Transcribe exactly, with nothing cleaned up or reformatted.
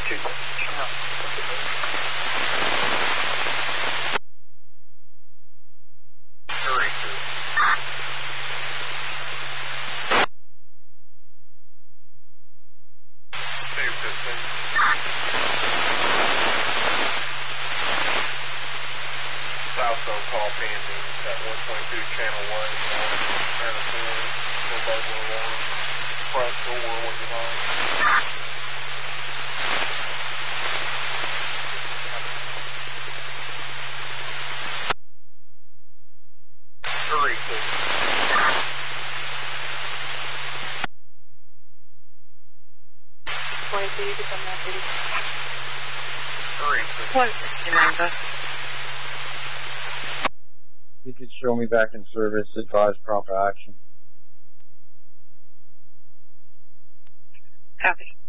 two. Three, two. Two, fifteen. Southbound call pending at one twenty-two channel one, channel four, four by one one, front door, what you want? Three, two. twenty-two, you become that city. Three, two. What is it, Samantha? You could show me back in service, advise proper action. Copy.